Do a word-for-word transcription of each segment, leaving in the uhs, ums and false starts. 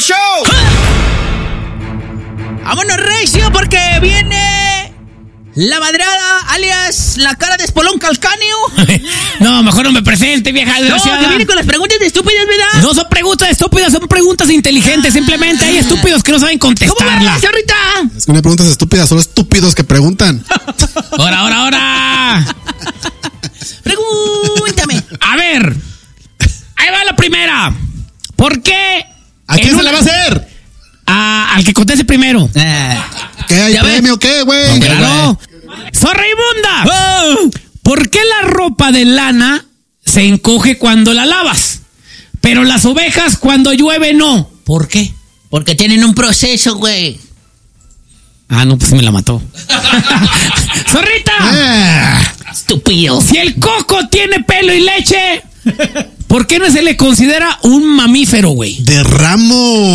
Show! Vámonos, recio, porque viene la madrada, alias la cara de Espolón Calcáneo. No, mejor no me presente, vieja No, desgraciada. que viene con las preguntas de estúpidas, ¿verdad? No son preguntas estúpidas, son preguntas inteligentes. Simplemente hay estúpidos que no saben ¿Cómo contestarla. vas, ahorita? Es que no hay preguntas estúpidas, solo estúpidos que preguntan. Ahora, ahora, ahora. Pregúntame. A ver, ahí va la primera. ¿Por qué? ¿A quién en se una- la va a hacer? A- al que conteste primero. ¿Qué hay Ya ves. premio o qué, güey? Claro. ¡Zorra inmunda! ¿Por qué la ropa de lana se encoge cuando la lavas? Pero las ovejas cuando llueve no. ¿Por qué? Porque tienen un proceso, güey. Ah, no, pues me la mató. ¡Zorrita! Ah, Estúpido. Si el coco tiene pelo y leche, ¿por qué no se le considera un mamífero, güey? derramo.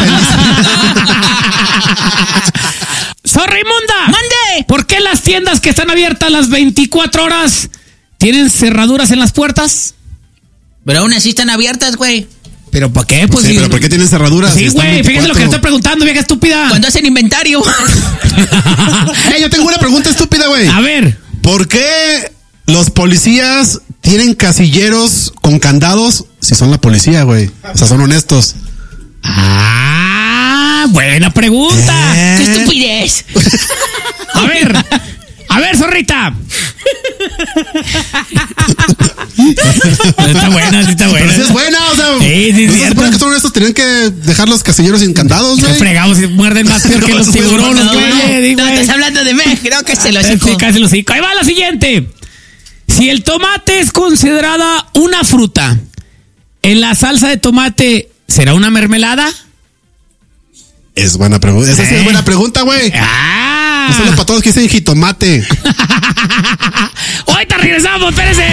¡Zorra inmunda! ¡Mande! ¿Por qué las tiendas que están abiertas las veinticuatro horas tienen cerraduras en las puertas? Pero aún así están abiertas, güey. ¿Pero para qué? Pues sí, sí. pero ¿por qué tienen cerraduras? Sí, Si están güey, fíjate lo que le estoy veinticuatro. preguntando, vieja estúpida. Cuando hacen inventario. Eh, yo tengo una pregunta estúpida, güey. A ver. ¿Por qué los policías tienen casilleros con candados si son la policía, güey? O sea, son honestos. Ah, buena pregunta. Eh. ¡Qué estupidez! A ver, a ver, zorrita. Está buena, sí está buena. Pero sí es buena, o sea. Sí, sí, ¿no se cierto. supone que son honestos? Tenían que dejar los casilleros sin candados, Qué güey. fregados, si muerden más peor que los No, tiburones, No, güey. no, di, no, güey. estás hablando de México, creo que se lo Sí, hocico. casi lo hocico. Ahí va la siguiente. Si el tomate es considerada una fruta, ¿en la salsa de tomate será una mermelada? Es buena pregunta. Esa sí Eh. es buena pregunta, güey. Ah. No solo para todos que dicen jitomate. Ahorita regresamos, espérense.